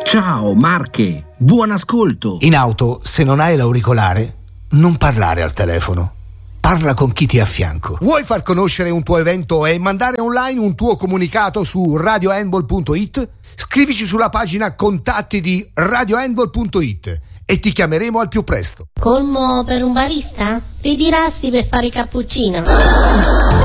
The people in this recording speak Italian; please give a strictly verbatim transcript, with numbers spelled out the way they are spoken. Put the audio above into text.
Ciao Marche, buon ascolto. In auto, se non hai l'auricolare, non parlare al telefono. Parla con chi ti è a fianco. Vuoi far conoscere un tuo evento e mandare online un tuo comunicato su radio handball punto it? Scrivici sulla pagina contatti di radio handball punto it e ti chiameremo al più presto. Colmo per un barista? Ritirarsi per fare cappuccino.